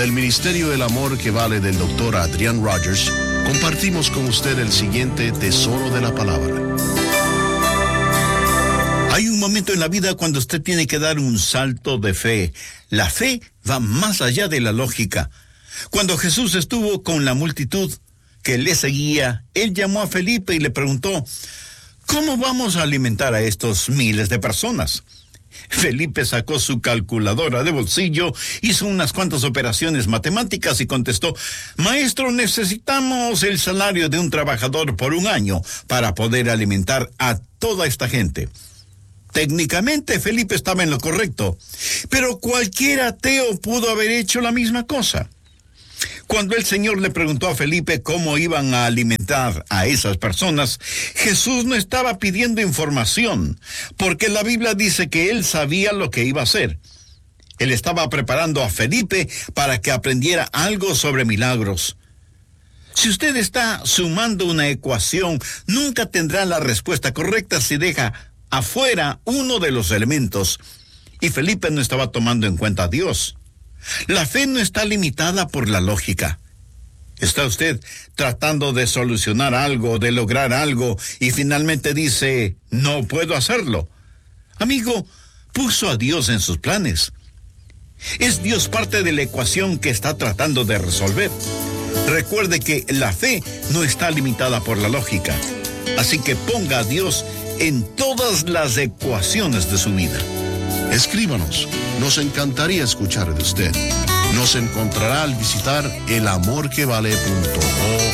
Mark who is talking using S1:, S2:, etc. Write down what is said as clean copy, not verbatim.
S1: del Ministerio del Amor que Vale del Dr. Adrian Rogers, compartimos con usted el siguiente tesoro de la palabra.
S2: Hay un momento en la vida cuando usted tiene que dar un salto de fe. La fe va más allá de la lógica. Cuando Jesús estuvo con la multitud que le seguía, él llamó a Felipe y le preguntó: ¿cómo vamos a alimentar a estos miles de personas? Felipe sacó su calculadora de bolsillo, hizo unas cuantas operaciones matemáticas y contestó: maestro, necesitamos el salario de un trabajador por un año para poder alimentar a toda esta gente. Técnicamente Felipe estaba en lo correcto, pero cualquier ateo pudo haber hecho la misma cosa. Cuando el Señor le preguntó a Felipe cómo iban a alimentar a esas personas, Jesús no estaba pidiendo información, porque la Biblia dice que él sabía lo que iba a hacer. Él estaba preparando a Felipe para que aprendiera algo sobre milagros. Si usted está sumando una ecuación, nunca tendrá la respuesta correcta si deja afuera uno de los elementos. Y Felipe no estaba tomando en cuenta a Dios. La fe no está limitada por la lógica. ¿Está usted tratando de solucionar algo, de lograr algo, y finalmente dice: no puedo hacerlo? Amigo, puso a Dios en sus planes. ¿Es Dios parte de la ecuación que está tratando de resolver? Recuerde que la fe no está limitada por la lógica. Así que ponga a Dios en todas las ecuaciones de su vida.
S1: Escríbanos, nos encantaría escuchar de usted. Nos encontrará al visitar elamorquevale.org.